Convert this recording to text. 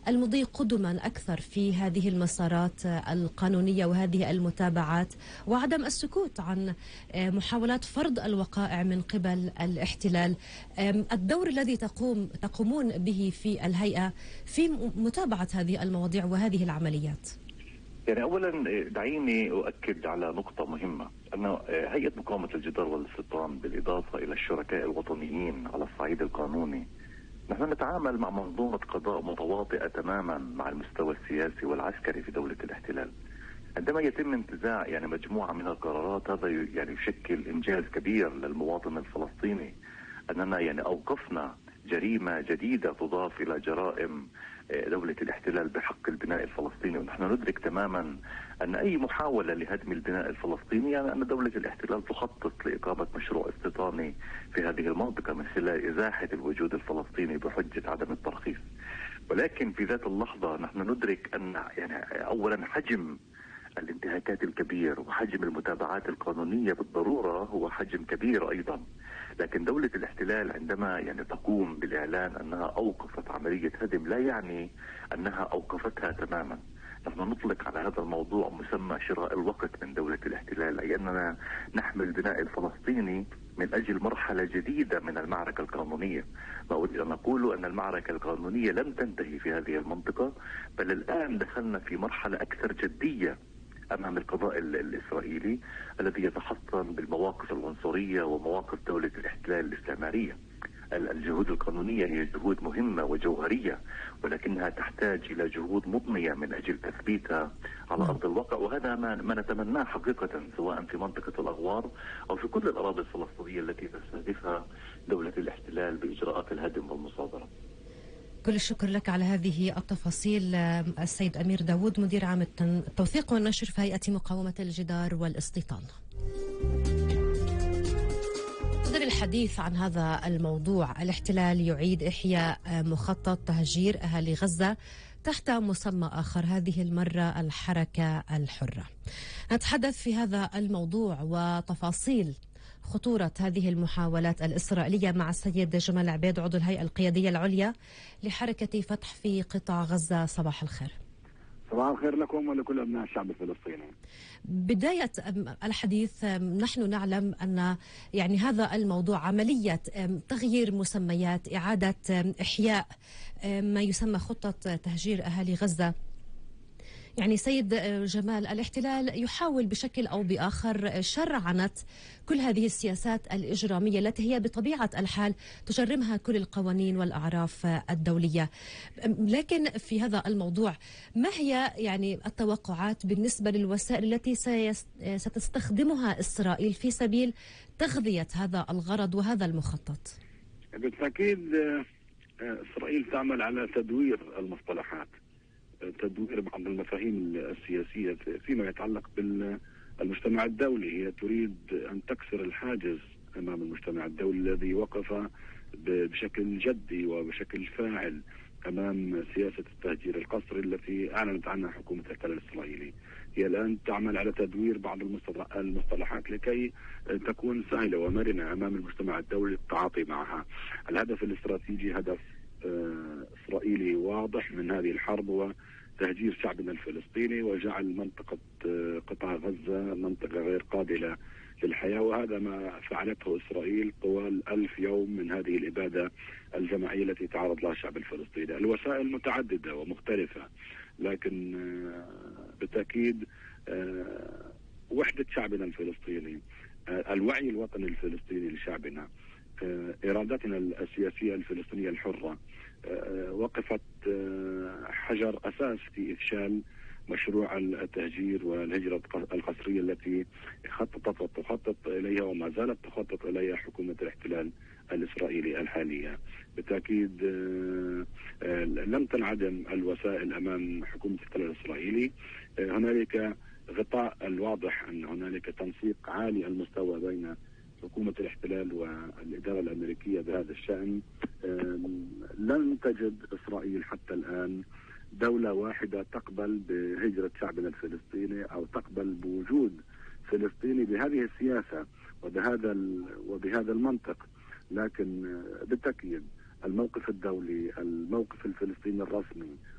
المضي قدما أكثر في هذه المسارات القانونية وهذه المتابعات، وعدم السكوت عن محاولات فرض الوقائع من قبل الاحتلال. الدور الذي تقومون به في الهيئة في متابعة هذه المواضيع وهذه العمليات. يعني أولا دعيني أؤكد على نقطة مهمة، أن هيئة مقاومة الجدار والاستيطان بالإضافة إلى الشركاء الوطنيين على الصعيد القانوني، نحن نتعامل مع منظومة قضاء متواطئة تماما مع المستوى السياسي والعسكري في دولة الاحتلال. عندما يتم انتزاع مجموعة من القرارات، هذا يشكل إنجاز كبير للمواطن الفلسطيني، أننا أوقفنا جريمة جديدة تضاف إلى جرائم دولة الاحتلال بحق البناء الفلسطيني. ونحن ندرك تماما أن أي محاولة لهدم البناء الفلسطيني أن دولة الاحتلال تخطط لإقامة مشروع استيطاني في هذه المنطقة من خلال إزاحة الوجود الفلسطيني بحجة عدم الترخيص. ولكن في ذات اللحظة نحن ندرك أن أولا حجم الانتهاكات الكبير وحجم المتابعات القانونية بالضرورة هو حجم كبير أيضا. لكن دولة الاحتلال عندما تقوم بالإعلان أنها أوقفت عملية هدم، لا يعني أنها أوقفتها تماما. نحن نطلق على هذا الموضوع مسمى شراء الوقت من دولة الاحتلال، أي أننا نحمل البناء الفلسطيني من أجل مرحلة جديدة من المعركة القانونية. ما أريد أن أقول أن المعركة القانونية لم تنتهي في هذه المنطقة، بل الآن دخلنا في مرحلة أكثر جدية أمام القضاء الإسرائيلي الذي يتحصن بالمواقف العنصرية ومواقف دولة الاحتلال الاستعمارية. الجهود القانونية هي جهود مهمة وجوهرية، ولكنها تحتاج إلى جهود مضنية من أجل تثبيتها على أرض الواقع، وهذا ما نتمناه حقيقة، سواء في منطقة الأغوار أو في كل الأراضي الفلسطينية التي تستهدفها دولة الاحتلال بإجراءات الهدم والمصادرة. كل الشكر لك على هذه التفاصيل السيد أمير داود، مدير عام التوثيق والنشر في هيئة مقاومة الجدار والاستيطان. للحديث عن هذا الموضوع، الاحتلال يعيد إحياء مخطط تهجير أهالي غزة تحت مسمى آخر، هذه المرة الحركة الحرة. نتحدث في هذا الموضوع وتفاصيل خطورة هذه المحاولات الإسرائيلية مع السيد جمال عبيد، عضو الهيئة القيادية العليا لحركة فتح في قطاع غزة. صباح الخير. صباح الخير لكم ولكل أبناء الشعب الفلسطيني. بداية الحديث، نحن نعلم أن هذا الموضوع عملية تغيير مسميات، إعادة إحياء ما يسمى خطة تهجير أهالي غزة. سيد جمال، الاحتلال يحاول بشكل أو بآخر شرعنة كل هذه السياسات الإجرامية التي هي بطبيعة الحال تجرمها كل القوانين والأعراف الدولية. لكن في هذا الموضوع ما هي التوقعات بالنسبة للوسائل التي ستستخدمها إسرائيل في سبيل تغذية هذا الغرض وهذا المخطط؟ بالتأكيد إسرائيل تعمل على تدوير المصطلحات، تدوير بعض المفاهيم السياسية فيما يتعلق بالمجتمع الدولي. هي تريد أن تكسر الحاجز أمام المجتمع الدولي الذي وقف بشكل جدي وبشكل فاعل أمام سياسة التهجير القسري التي أعلنت عنها حكومة الاحتلال الإسرائيلي. هي الآن تعمل على تدوير بعض المصطلحات لكي تكون سهلة ومرنة أمام المجتمع الدولي للتعاطي معها. الهدف الاستراتيجي هدف إسرائيلي واضح من هذه الحرب هو تهجير شعبنا الفلسطيني وجعل منطقة قطاع غزة منطقة غير قابلة للحياة، وهذا ما فعلته إسرائيل طوال 1000 يوم من هذه الإبادة الجماعية التي تعرض لها الشعب الفلسطيني. الوسائل متعددة ومختلفة، لكن بالتأكيد وحدة شعبنا الفلسطيني، الوعي الوطني الفلسطيني لشعبنا، إرادتنا السياسية الفلسطينية الحرة وقفت حجر أساس في إفشال مشروع التهجير والهجرة القسرية التي خططت وتخطط إليها وما زالت تخطط إليها حكومة الاحتلال الإسرائيلي الحالية. بالتأكيد لم تنعدم الوسائل أمام حكومة الاحتلال الإسرائيلي. هنالك غطاء الواضح أن هنالك تنسيق عالي المستوى بين حكومة الاحتلال والإدارة الأمريكية بهذا الشأن. لن تجد إسرائيل حتى الآن دولة واحدة تقبل بهجرة شعبنا الفلسطيني أو تقبل بوجود فلسطيني بهذه السياسة وبهذا المنطق. لكن بالتأكيد الموقف الدولي، الموقف الفلسطيني الرسمي